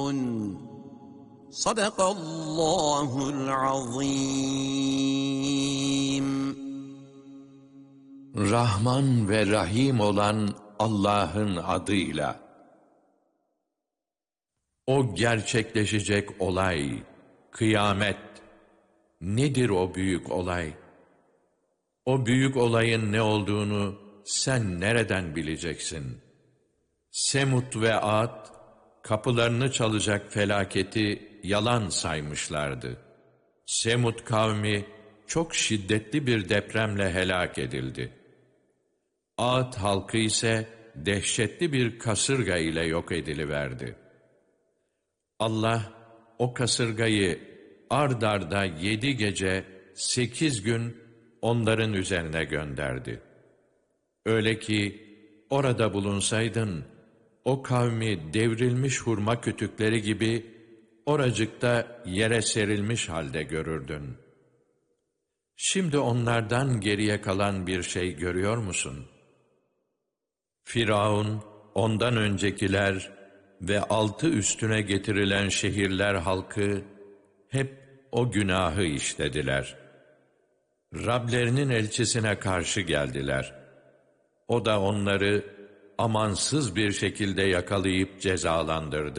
صدق الله العظيم. Rahman ve Rahim olan Allah'ın adıyla. O gerçekleşecek olay, kıyamet. Nedir o büyük olay? O büyük olayın ne olduğunu sen nereden bileceksin? Semud ve Ad, kapılarını çalacak felaketi yalan saymışlardı. Semud kavmi çok şiddetli bir depremle helak edildi. Ad halkı ise dehşetli bir kasırga ile yok ediliverdi. Allah o kasırgayı ard arda 7 gece 8 gün onların üzerine gönderdi. Öyle ki orada bulunsaydın, o kavmi devrilmiş hurma kütükleri gibi oracıkta yere serilmiş halde görürdün. Şimdi onlardan geriye kalan bir şey görüyor musun? Firavun, ondan öncekiler ve altı üstüne getirilen şehirler halkı hep o günahı işlediler. Rablerinin elçisine karşı geldiler. O da onları amansız bir şekilde yakalayıp cezalandırdı.